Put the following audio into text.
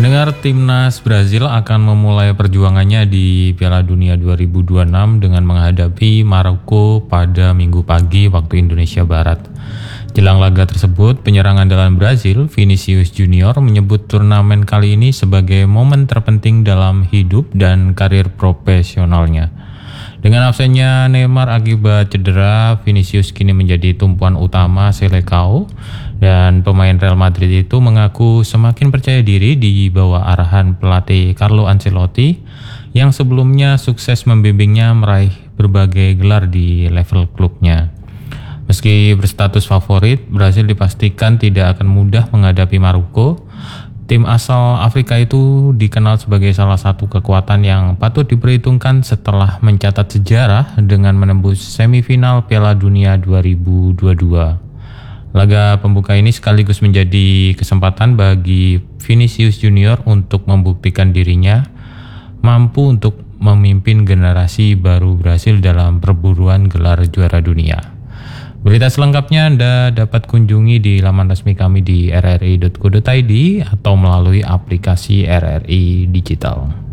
Pendengar, timnas Brazil akan memulai perjuangannya di Piala Dunia 2026 dengan menghadapi Maroko pada Minggu pagi waktu Indonesia Barat. Jelang laga tersebut, penyerang andalan Brazil, Vinicius Junior, menyebut turnamen kali ini sebagai momen terpenting dalam hidup dan karir profesionalnya. Dengan absennya Neymar akibat cedera, Vinicius kini menjadi tumpuan utama Selecao, dan pemain Real Madrid itu mengaku semakin percaya diri di bawah arahan pelatih Carlo Ancelotti yang sebelumnya sukses membimbingnya meraih berbagai gelar di level klubnya. Meski berstatus favorit, Brazil dipastikan tidak akan mudah menghadapi Maroko. Tim asal Afrika itu dikenal sebagai salah satu kekuatan yang patut diperhitungkan setelah mencatat sejarah dengan menembus semifinal Piala Dunia 2022. Laga pembuka ini sekaligus menjadi kesempatan bagi Vinicius Junior untuk membuktikan dirinya mampu untuk memimpin generasi baru Brasil dalam perburuan gelar juara dunia. Berita selengkapnya Anda dapat kunjungi di laman resmi kami di rri.co.id atau melalui aplikasi RRI Digital.